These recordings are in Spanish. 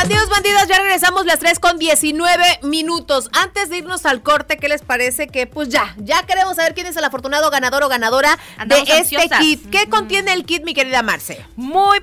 Bandidos, ya regresamos las 3:19. Antes de irnos al corte, ¿qué les parece? Que pues ya queremos saber quién es el afortunado ganador o ganadora Andamos de ansiosas. este kit. ¿Qué contiene el kit, mi querida Marce? Muy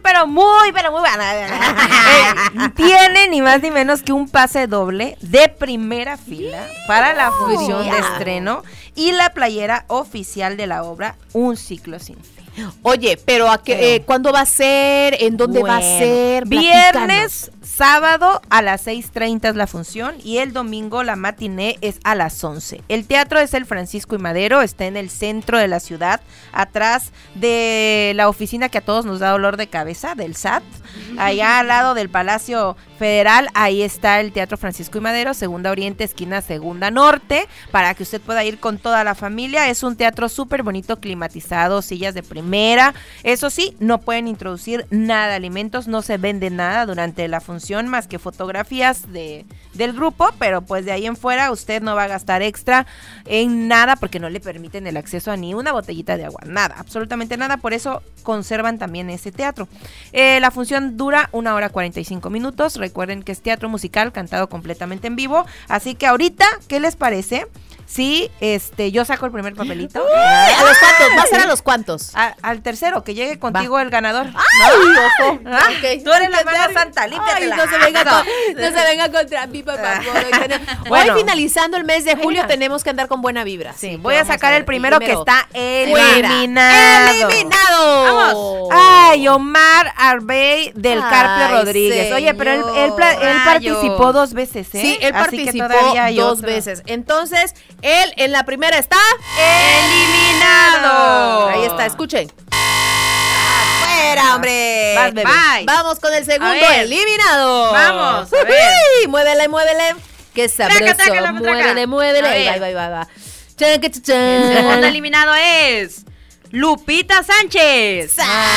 tiene ni más ni menos que un pase doble de primera fila para la función de estreno y la playera oficial de la obra Un Ciclo Sin Fin. Oye, pero ¿cuándo va a ser? ¿En dónde va a ser? Viernes, sábado a las 6:30 es la función y el domingo la matiné es a las 11. El teatro es el Francisco y Madero, está en el centro de la ciudad, atrás de la oficina que a todos nos da dolor de cabeza, del SAT, allá al lado del Palacio Federal, ahí está el Teatro Francisco y Madero, Segunda Oriente, esquina Segunda Norte, para que usted pueda ir con toda la familia. Es un teatro súper bonito, climatizado, sillas de primera. Eso sí, no pueden introducir nada de alimentos, no se vende nada durante la función más que fotografías del grupo, pero pues de ahí en fuera usted no va a gastar extra en nada porque no le permiten el acceso a ni una botellita de agua, nada, absolutamente nada, por eso conservan también ese teatro. La función dura 1:45. Recuerden que es teatro musical cantado completamente en vivo, así que ahorita, ¿qué les parece? Sí, yo saco el primer papelito. ¿A los cuantos? ¿Va a ser a los cuantos? Al tercero, que llegue contigo el ganador. ¡Ay, ojo! Okay. Tú eres la mano santa, límpiatela. No se venga contra mí, por favor. Bueno, hoy finalizando el mes de julio tenemos que andar con buena vibra. Sí, voy a sacar el primero que está eliminado. ¡Vamos! Ay, Omar Arbey del Carpio Rodríguez. Señor. Oye, pero él participó 2 veces, ¿eh? Sí, él Así participó que todavía hay 2 otra. veces. Entonces, él en la primera está eliminado. Ahí está, escuchen. ¡Fuera, hombre! Vas, bebé. Bye. Vamos con el segundo eliminado. Vamos, a ver. Uy, muévele. Qué sabroso. Trácala, Muévele. A Ahí ver. va. El segundo eliminado es Lupita Sánchez.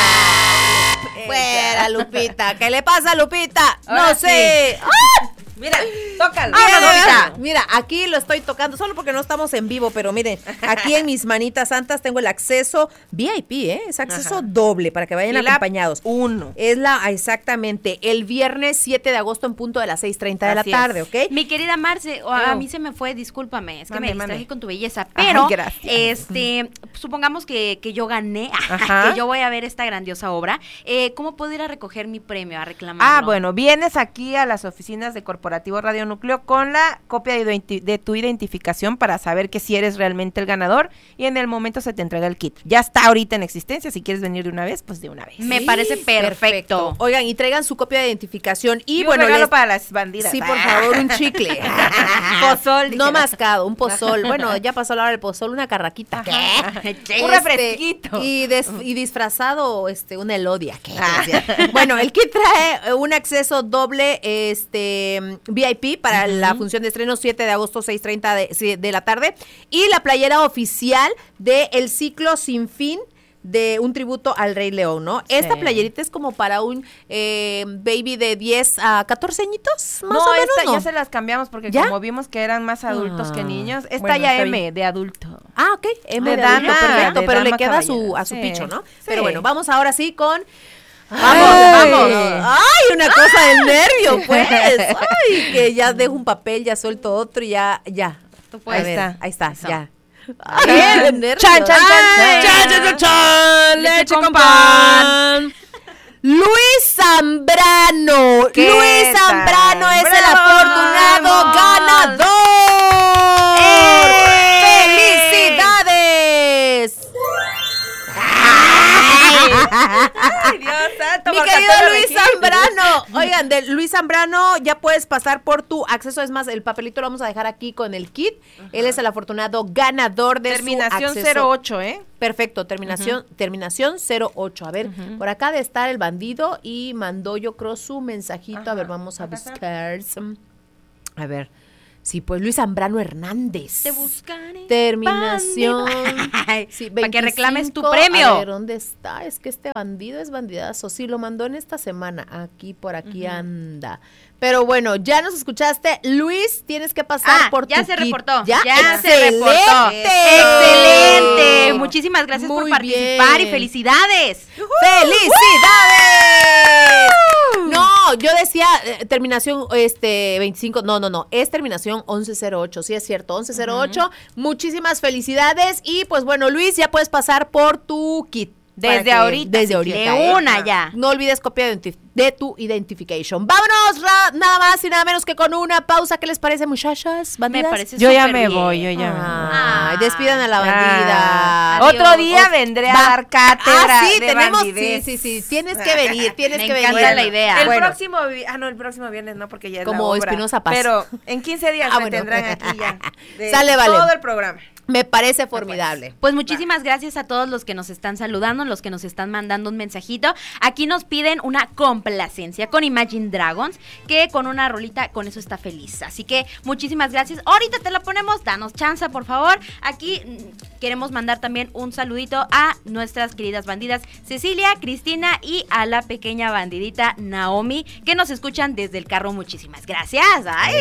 Fuera, Lupita. ¿Qué le pasa, Lupita? Ahora No sé. sí. ¡Ah! Mira, tócalo. Mira, aquí lo estoy tocando, solo porque no estamos en vivo, pero miren, aquí en mis manitas santas tengo el acceso VIP, es acceso doble para que vayan acompañados. Exactamente, el viernes 7 de agosto en punto de las 6:30 de la tarde, ¿ok? Mi querida Marce, a mí se me fue, discúlpame, es que me distraje con tu belleza, Ay, pero gracias. supongamos que yo gané, que yo voy a ver esta grandiosa obra, ¿cómo puedo ir a recoger mi premio, a reclamarlo? Bueno, vienes aquí a las oficinas de Corporativo Radio Núcleo con la copia de tu identificación para saber que si eres realmente el ganador y en el momento se te entrega el kit. Ya está ahorita en existencia, si quieres venir de una vez, pues de una vez. Me parece perfecto. Oigan, y traigan su copia de identificación y bueno, un regalo para las bandidas. Sí, por favor, un chicle. Pozol. No mascado, un pozol. Bueno, ya pasó la hora del pozol, una carraquita. Un refresquito. Y disfrazado, una elodia. Bueno, el kit trae un acceso doble, VIP para la función de estreno 7 de agosto 6:30 de la tarde y la playera oficial de El Ciclo Sin Fin, de un tributo al Rey León, ¿no? Sí. Esta playerita es como para un baby de 10 a 14 añitos, más o menos, ¿no? Ya se las cambiamos porque como vimos que eran más adultos que niños, es bueno, talla M de adulto. Ok, M de dama, adulto, perfecto, de pero le dama queda a su caballera. picho, ¿no? Sí. Pero bueno, vamos ahora sí con... Vamos. Ay, una cosa del nervio, pues. Ay, que ya dejo un papel, ya suelto otro y ya. Tú puedes. Ahí está, Eso. ya. Ay, chan, leche con pan. Luis Zambrano. Luis Zambrano es el afortunado ganador. ¡Felicidades! Ay, Dios santo, mi querido Luis Zambrano. Oigan, de Luis Zambrano ya puedes pasar por tu acceso. Es más, el papelito lo vamos a dejar aquí con el kit. Él es el afortunado ganador de terminación su acceso. 08, Perfecto, terminación 08. A ver, por acá de estar el bandido y mandó, yo creo, su mensajito. A ver, vamos a buscar. A ver. Sí, pues Luis Zambrano Hernández. Te buscaré. Terminación. Sí, para que reclames tu premio. A ver, ¿dónde está? Es que este bandido es bandidazo. Sí, lo mandó en esta semana. Aquí, por aquí anda. Pero bueno, ya nos escuchaste. Luis, tienes que pasar por tu ya se kit. reportó. Ya se reportó. Excelente. Muchísimas gracias por participar y felicidades. ¡Felicidades! No, yo decía terminación 25, no, es terminación 1108, sí es cierto, 1108. Muchísimas felicidades y pues bueno, Luis, ya puedes pasar por tu kit. Desde ahorita. De una ya. No olvides copia de tu identification. Vámonos, nada más y nada menos que con una pausa. ¿Qué les parece, muchachas? ¿Bandidas? Me parece Yo ya súper me bien. voy, Despidan a la bandida. Otro día vendré a dar cátedra sí, de tenemos, bandidez. sí, tienes que venir, Me encanta la idea. El próximo viernes no, porque ya es como la obra. Espinosa Paz. Pero en 15 días me bueno. tendrán aquí ya. Sale, vale. Todo el programa. Me parece formidable. Pues muchísimas gracias a todos los que nos están saludando, los que nos están mandando un mensajito. Aquí nos piden una complacencia con Imagine Dragons, que con una rolita, con eso está feliz. Así que muchísimas gracias. Ahorita te la ponemos, danos chance, por favor. Aquí queremos mandar también un saludito a nuestras queridas bandidas Cecilia, Cristina y a la pequeña bandidita Naomi, que nos escuchan desde el carro. Muchísimas gracias. ¡Ay!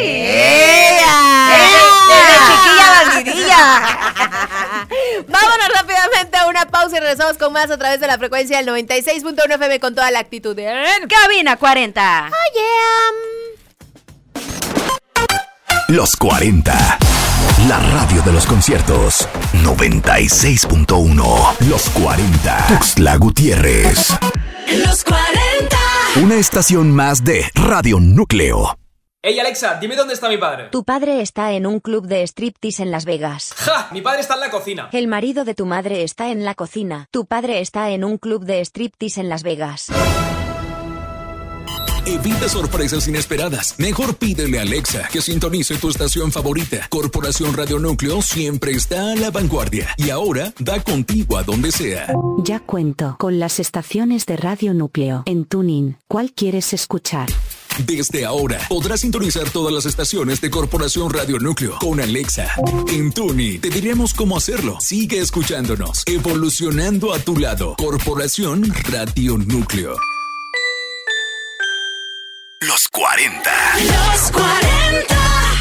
Chiquilla bandidilla. Vámonos rápidamente a una pausa y regresamos con más a través de la frecuencia del 96.1 FM con toda la actitud de Cabina 40. Los 40. La radio de los conciertos. 96.1. Los 40. Tuxtla Gutiérrez. Los 40. Una estación más de Radio Núcleo. Hey Alexa, dime dónde está mi padre. Tu padre está en un club de striptease en Las Vegas. ¡Ja! Mi padre está en la cocina. El marido de tu madre está en la cocina. Tu padre está en un club de striptease en Las Vegas. Evita sorpresas inesperadas. Mejor pídele a Alexa que sintonice tu estación favorita. Corporación Radio Núcleo siempre está a la vanguardia. Y ahora da contigo a donde sea. Ya cuento con las estaciones de Radio Núcleo en TuneIn. ¿Cuál quieres escuchar? Desde ahora podrás sintonizar todas las estaciones de Corporación Radio Núcleo con Alexa. En TuneIn te diremos cómo hacerlo. Sigue escuchándonos, evolucionando a tu lado. Corporación Radio Núcleo. Los 40. Los 40.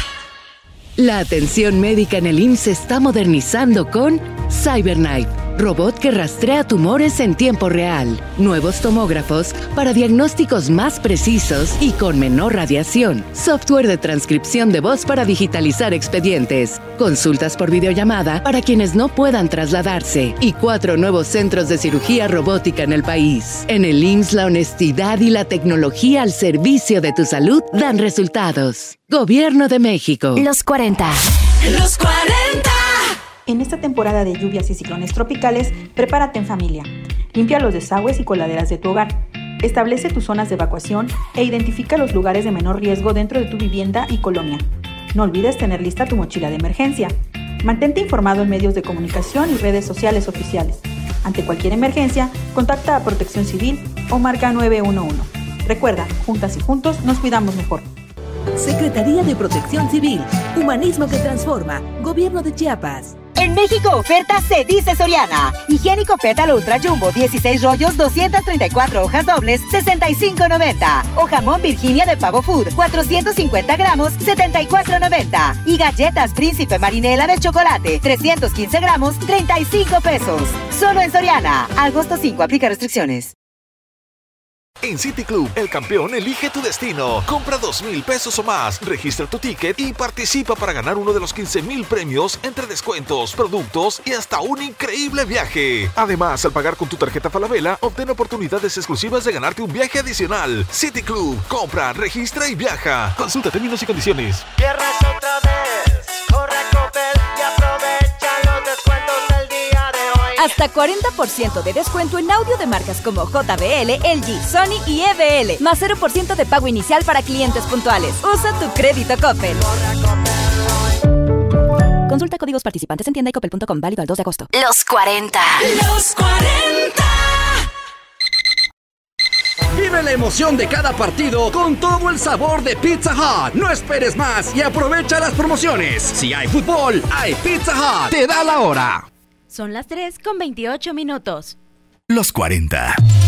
La atención médica en el IMSS se está modernizando con CyberKnife, robot que rastrea tumores en tiempo real. Nuevos tomógrafos para diagnósticos más precisos y con menor radiación. Software de transcripción de voz para digitalizar expedientes. Consultas por videollamada para quienes no puedan trasladarse. Y 4 nuevos centros de cirugía robótica en el país. En el IMSS, la honestidad y la tecnología al servicio de tu salud dan resultados. Gobierno de México. Los 40. Los 40. En esta temporada de lluvias y ciclones tropicales, prepárate en familia. Limpia los desagües y coladeras de tu hogar. Establece tus zonas de evacuación e identifica los lugares de menor riesgo dentro de tu vivienda y colonia. No olvides tener lista tu mochila de emergencia. Mantente informado en medios de comunicación y redes sociales oficiales. Ante cualquier emergencia, contacta a Protección Civil o marca 911. Recuerda, juntas y juntos nos cuidamos mejor. Secretaría de Protección Civil, Humanismo que Transforma, Gobierno de Chiapas. En México, oferta se dice Soriana. Higiénico Pétalo Ultra Jumbo, 16 rollos, 234 hojas dobles, 65.90. O jamón Virginia de Pavo Food, 450 gramos, 74.90. Y galletas Príncipe Marinela de chocolate, 315 gramos, 35 pesos. Solo en Soriana. Agosto 5, aplica restricciones. En City Club, el campeón elige tu destino. Compra 2,000 pesos o más, registra tu ticket y participa para ganar uno de los 15,000 premios entre descuentos, productos y hasta un increíble viaje. Además, al pagar con tu tarjeta Falabella, obtén oportunidades exclusivas de ganarte un viaje adicional. City Club, compra, registra y viaja. Consulta términos y condiciones. Viernes otra vez, corre a Coppel y aprovecha los descuentos del día de hoy. Hasta 40% de descuento en audio de marcas como JBL, LG, Sony y EBL. Más 0% de pago inicial para clientes puntuales. Usa tu crédito Coppel. Consulta códigos participantes en tienda y coppel.com. Válido al 2 de agosto. Los 40. Los 40. Vive la emoción de cada partido con todo el sabor de Pizza Hut. No esperes más y aprovecha las promociones. Si hay fútbol, hay Pizza Hut. Te da la hora. Son las 3:28. Los 40.